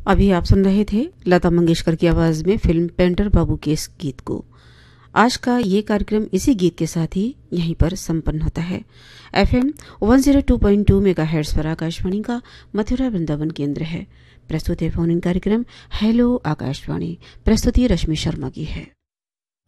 अभी आप सुन रहे थे लता मंगेशकर की आवाज में फिल्म पेंटर बाबू के इस गीत को। आज का ये कार्यक्रम इसी गीत के साथ ही यहीं पर संपन्न होता है। FM 102.2 मेगाहर्ट्ज पर आकाशवाणी का मथुरा वृंदावन केंद्र है। प्रस्तुत है फोन इन कार्यक्रम हेलो आकाशवाणी। प्रस्तुति रश्मि शर्मा की है।